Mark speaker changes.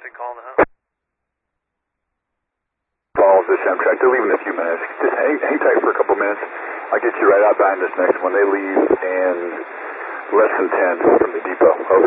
Speaker 1: calling the home.
Speaker 2: Follows this Amtrak. They're leaving in a few minutes. Just hang tight for a couple minutes. I'll get you right out behind this next one. They leave in less than 10 from the depot. Over.